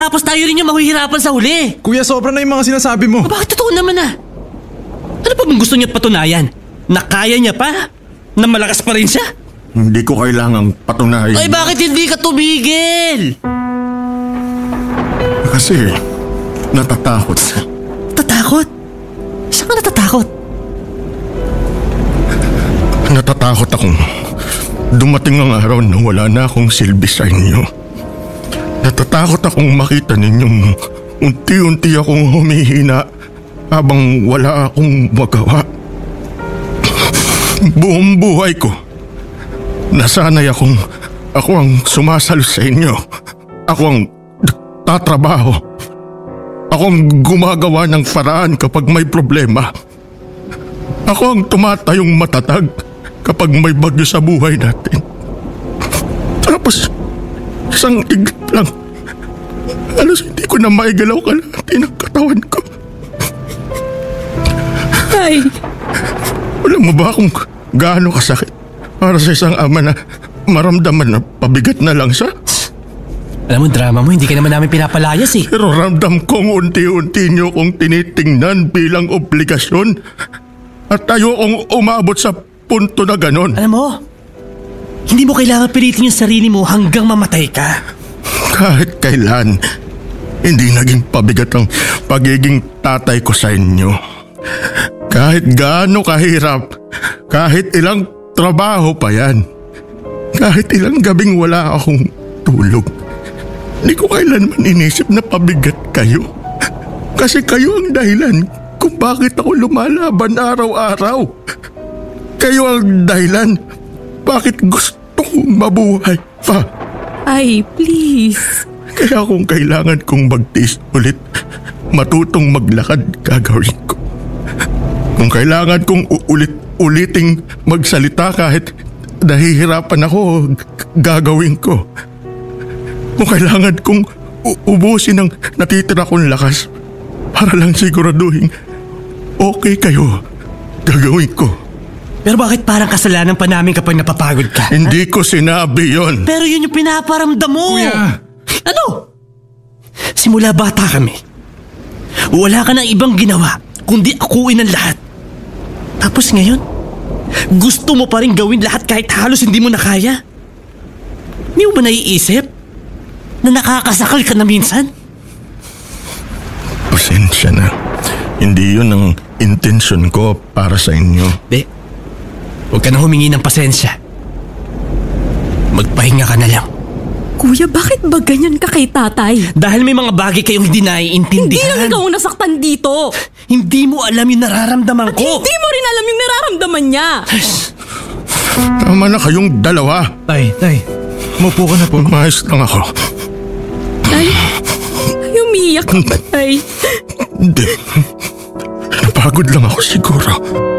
Tapos tayo rin yung mahihirapan sa huli. Kuya, sobra na yung mga sinasabi mo. Bakit totoo naman ah? Ano pa bang gusto niya patunayan? Na kaya niya pa? Na malakas pa rin siya? Hindi ko kailangang patunayan. Ay bakit hindi ka tumigil? Kasi natatakot. Tatakot? Saan ka natatakot? Natatakot akong dumating ang araw na wala na akong silbi sa inyo. Natatakot akong makita ninyong unti-unti akong humihina habang wala akong magawa. Buong buhay ko, nasanay ako ang sumasalo sa inyo. Ako ang tatrabaho. Ako ang gumagawa ng paraan kapag may problema. Ako ang tumatayong matatag kapag may bagyo sa buhay natin. Tapos, isang igit lang, halos hindi ko na maigalaw kalahati ng katawan ko. Tay! Alam mo ba kung gaano kasakit para sa isang ama na maramdaman na pabigat na lang siya? Alam mo, drama mo, hindi ka naman namin pinapalayas eh. Pero ramdam kong unti-unti niyo kong tinitingnan bilang obligasyon at ayokong umabot sa punto na ganon. Alam mo, hindi mo kailangan pilitin yung sarili mo hanggang mamatay ka. Kahit kailan, hindi naging pabigat ang pagiging tatay ko sa inyo. Kahit gaano kahirap, kahit ilang trabaho pa yan, kahit ilang gabing wala akong tulog, hindi ko kailanman inisip na pabigat kayo. Kasi kayo ang dahilan kung bakit ako lumalaban araw-araw. Kayo ang dahilan bakit gusto kong mabuhay pa. Ay, please. Kaya kung kailangan kong magtiis ulit, matutong maglakad, gagawin ko. Kung kailangan kong uliting magsalita kahit nahihirapan ako, gagawin ko. Kung kailangan kong ubusin ang natitira kong lakas para lang siguraduhin okay kayo, gagawin ko. Pero bakit parang kasalanan pa namin kapag napapagod ka? Hindi ko sinabi yon. Pero yun yung pinaparamdam mo. Kuya! Ano? Simula bata kami, wala ka ng ibang ginawa kundi akuin ang lahat. Tapos ngayon, gusto mo pa rin gawin lahat kahit halos hindi mo na kaya? Hindi mo ba naiisip na nakakasakal ka na minsan? Pasensya na. Hindi yun ang intensyon ko para sa inyo. Huwag ka na humingi ng pasensya. Magpahinga ka na lang. Kuya, bakit ba ganyan ka kay tatay? Dahil may mga bagay kayong hindi naiintindihan. Hindi lang ikaw ang nasaktan dito. Hindi mo alam yung nararamdaman ko. Hindi mo rin alam yung nararamdaman niya. Tama na kayong dalawa. Tay, umupo ka na po. Umayos lang ako. Tay, umiiyak ka ba, tay? Hindi. Napagod lang ako siguro.